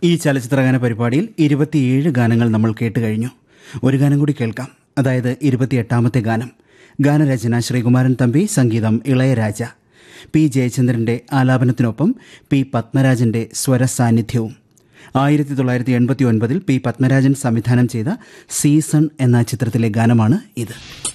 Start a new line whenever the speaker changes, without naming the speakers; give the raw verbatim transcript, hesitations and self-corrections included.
ഈ ചലച്ചിത്രഗാന പരിപാടിയിൽ ഇരുപത്തിയേഴ് ഗാനങ്ങൾ നമ്മൾ കേട്ട് കഴിഞ്ഞു. ഒരു ഗാനം കൂടി കേൾക്കാം, അതായത് ഇരുപത്തിയെട്ടാമത്തെ ഗാനം. ഗാനരചന ശ്രീകുമാരൻ തമ്പി, സംഗീതം ഇളയരാജ. P ജയചന്ദ്രൻ്റെ ആലാപനത്തിനൊപ്പം P പത്മരാജൻ്റെ സ്വരസാന്നിധ്യവും. ആയിരത്തി തൊള്ളായിരത്തി എൺപത്തി ഒൻപതിൽ പി പത്മരാജൻ സംവിധാനം ചെയ്ത സീസൺ എന്ന ചിത്രത്തിലെ ഗാനമാണ് ഇത്.